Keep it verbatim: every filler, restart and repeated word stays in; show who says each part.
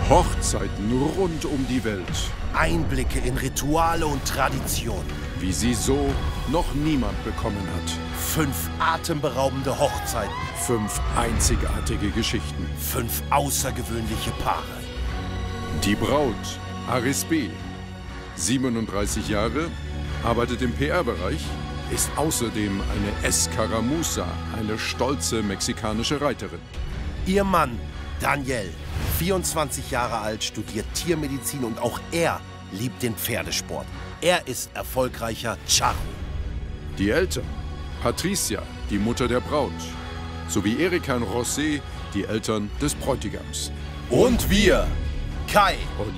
Speaker 1: Hochzeiten rund um die Welt.
Speaker 2: Einblicke in Rituale und Traditionen.
Speaker 1: Wie sie so noch niemand bekommen hat.
Speaker 2: Fünf atemberaubende Hochzeiten.
Speaker 1: Fünf einzigartige Geschichten.
Speaker 2: Fünf außergewöhnliche Paare.
Speaker 1: Die Braut, Aris B., siebenunddreißig Jahre, arbeitet im P R-Bereich, ist außerdem eine Escaramuza, eine stolze mexikanische Reiterin.
Speaker 2: Ihr Mann, Daniel, vierundzwanzig Jahre alt, studiert Tiermedizin und auch er liebt den Pferdesport. Er ist erfolgreicher Charro.
Speaker 1: Die Eltern, Patricia, die Mutter der Braut, sowie Erika und José, die Eltern des Bräutigams.
Speaker 2: Und wir, Kai
Speaker 1: und